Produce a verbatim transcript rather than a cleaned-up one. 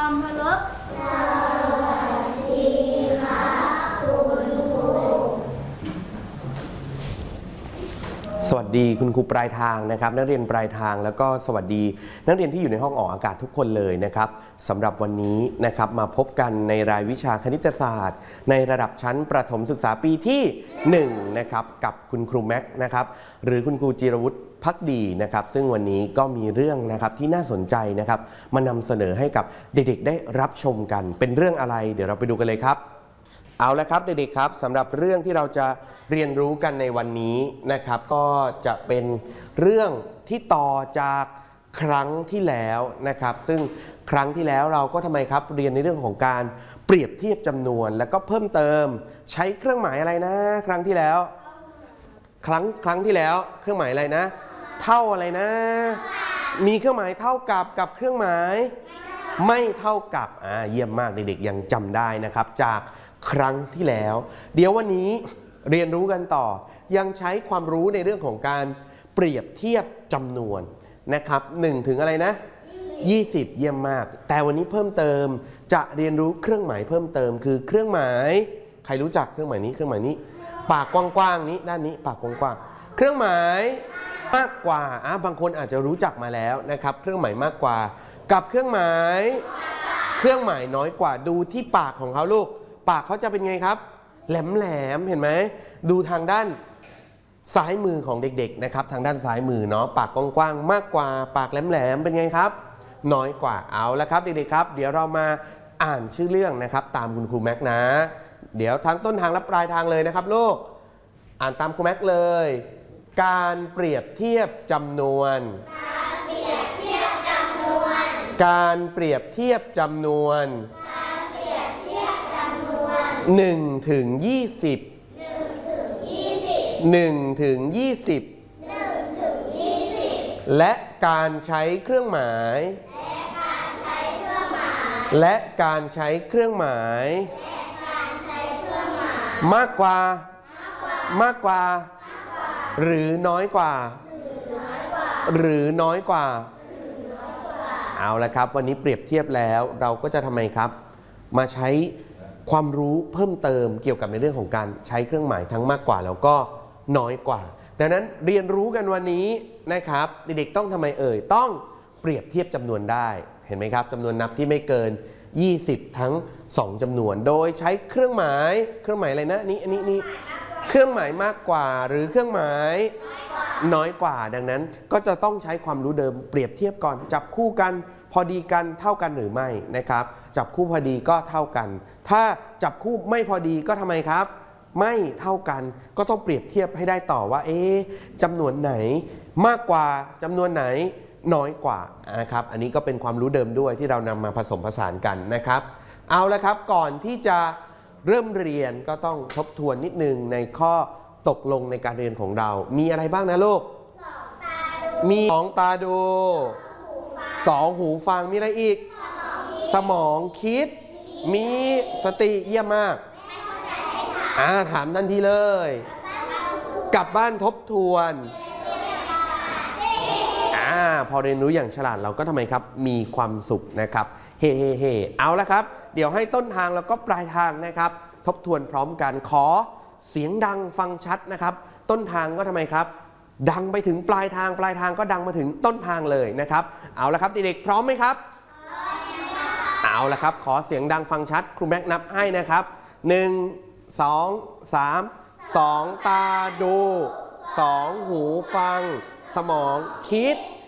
ความเคารพสวัสดีครับคุณครูสวัสดีคุณครูปลายทางนะครับนักเรียนปลายทางแล้วก็สวัสดีนักเรียนที่อยู่ในห้องออกอากาศทุกคนเลยนะครับสำหรับวันนี้นะครับมาพบกันในรายวิชาคณิตศาสตร์ในระดับชั้นประถมศึกษาปีที่หนึ่งนะครับกับคุณครูแม็กนะครับหรือคุณครูจิรวุฒิภักดีนะครับซึ่งวันนี้ก็มีเรื่องนะครับที่น่าสนใจนะครับมานำเสนอให้กับเด็กๆได้รับชมกันเป็นเรื่องอะไรเดี๋ยวเราไปดูกันเลยครับเอาละครับเด็กๆครับสำหรับเรื่องที่เราจะเรียนรู้กันในวันนี้นะครับก็จะเป็นเรื่องที่ต่อจากครั้งที่แล้วนะครับซึ่งครั้งที่แล้วเราก็ทำไมครับเรียนในเรื่องของการเปรียบเทียบจำนวนแล้วก็เพิ่มเติมใช้เครื่องหมายอะไรนะครั้งที่แล้วครั้งครั้งที่แล้วเครื่องหมายอะไรนะเท่าอะไรนะมีเครื่องหมายเท่ากับกับเครื่องหมายไม่เท่ากับอ่าเยี่ยมมากเด็กๆยังจำได้นะครับจากครั้งที่แล้วเดี๋ยววันนี้เรียนรู้กันต่อยังใช้ความรู้ในเรื่องของการเปรียบเทียบจำนวนนะครับหนึ่งถึงอะไรนะยี่สิบเยี่ยมมากแต่วันนี้เพิ่มเติมจะเรียนรู้เครื่องหมายเพิ่มเติมคือเครื่องหมายใครรู้จักเครื่องหมายนี้เครื่องหมายนี้ปากกว้างๆนี้ด้านนี้ปากกว้างๆเครื่องหมายมากกว่าอ่ะบางคนอาจจะรู้จักมาแล้วนะครับเครื่องหมายมากกว่ากับเครื่องหมายเครื่องหมายน้อยกว่าดูที่ปากของเขาลูกปากเขาจะเป็นไงครับแหลมๆเห็นไหมดูทางด้านซ้ายมือของเด็กๆนะครับทางด้านซ้ายมือเนาะปากกว้างๆมากกว่าปากแหลมๆเป็นไงครับน้อยกว่าเอาละครับเด็กๆครับเดี๋ยวเรามาอ่านชื่อเรื่องนะครับตามคุณครูแม็กนะเดี๋ยวทั้งต้นทางและปลายทางเลยนะครับลูกอ่านตามครูแม็กเลยการเปรียบเทียบจำนวนการเปรียบเทียบจำนวนการเปรียบเทียบจำนวนหนึ่งถึงยี่สิบหนึ่งถึงยี่สิบและการใช้เครื่องหมายและการใช้เครื่องหมายมากกว่ามากกว่าหรือน้อยกว่าหรือน้อยกว่าเอาละครับวันนี้เปรียบเทียบแล้วเราก็จะทำไมครับมาใช้ความรู้เพิ่มเติมเกี่ยวกับในเรื่องของการใช้เครื่องหมายทั้งมากกว่าแล้วก็น้อยกว่าดังนั้นเรียนรู้กันวันนี้นะครับเด็กๆต้องทำไมเอ่ยต้องเปรียบเทียบจำนวนได้เห็นไหมครับจำนวนนับที่ไม่เกินยี่สิบทั้งสองจำนวนโดยใช้เครื่องหมายเครื่องหมายอะไรนะนี่อันนี้นี่เครื่องหมายมากกว่าหรือเครื่องหมายน้อยกว่าดังนั้นก็จะต้องใช้ความรู้เดิมเปรียบเทียบก่อนจับคู่กันพอดีกันเท่ากันหรือไม่นะครับจับคู่พอดีก็เท่ากันถ้าจับคู่ไม่พอดีก็ทำไมครับไม่เท่ากันก็ต้องเปรียบเทียบให้ได้ต่อว่าเอ๊ะจำนวนไหนมากกว่าจำนวนไหนน้อยกว่านะครับอันนี้ก็เป็นความรู้เดิมด้วยที่เรานำมาผสมผสานกันนะครับเอาละครับก่อนที่จะเริ่มเรียนก็ต้องทบทวนนิดนึงในข้อตกลงในการเรียนของเรามีอะไรบ้างนะลูกมีสองตาดูสองหูฟังมีอะไรอีกสมองคิดมีสติเยี่ยมมากอ่าถามทันทีเลยกลับบ้านทบทวนอ่าพอเรียนรู้อย่างฉลาดเราก็ทำไมครับมีความสุขนะครับเฮ่เฮ่เฮ่เอาละครับเดี๋ยวให้ต้นทางแล้วก็ปลายทางนะครับทบทวนพร้อมกันขอเสียงดังฟังชัดนะครับต้นทางก็ทำไมครับดังไปถึงปลายทางปลายทางก็ดังมาถึงต้นทางเลยนะครับเอาละครับเด็กๆพร้อมไหมครับเอาละครับขอเสียงดังฟังชัดครูแม็กนับให้นะครับหนึ่ง สอง สามสองตาดูสองหูฟังสมองคิด